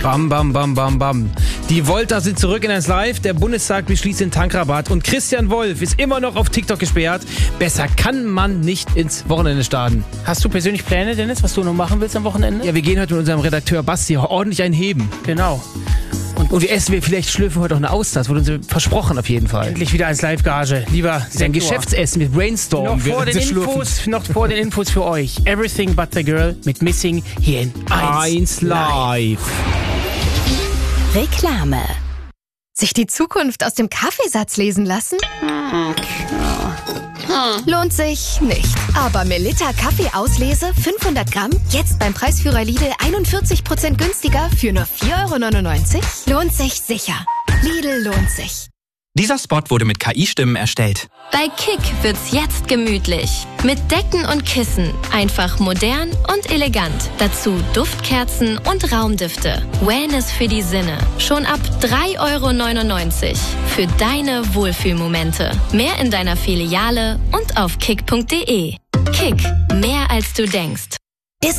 Bam, bam, bam, bam, bam. Die Volta sind zurück in 1 Live. Der Bundestag beschließt den Tankrabatt. Und Christian Wolf ist immer noch auf TikTok gesperrt. Besser kann man nicht ins Wochenende starten. Hast du persönlich Pläne, Dennis, was du noch machen willst am Wochenende? Ja, wir gehen heute mit unserem Redakteur Basti ordentlich einheben. Genau. Und vielleicht schlürfen wir heute auch eine Auster. Das wurde uns versprochen auf jeden Fall. Endlich wieder 1 Live-Gage. Lieber Das ist ein Geschäftsessen mit Brainstorm. Noch vor den Infos für euch. Everything But The Girl mit Missing hier in 1 Live. Reklame. Sich die Zukunft aus dem Kaffeesatz lesen lassen? Lohnt sich nicht. Aber Melitta Kaffeeauslese 500 Gramm, jetzt beim Preisführer Lidl 41% günstiger für nur 4,99 €? Lohnt sich sicher. Lidl lohnt sich. Dieser Spot wurde mit KI-Stimmen erstellt. Bei Kick wird's jetzt gemütlich. Mit Decken und Kissen. Einfach modern und elegant. Dazu Duftkerzen und Raumdüfte. Wellness für die Sinne. Schon ab 3,99 € für deine Wohlfühlmomente. Mehr in deiner Filiale und auf kick.de. Kick. Mehr als du denkst.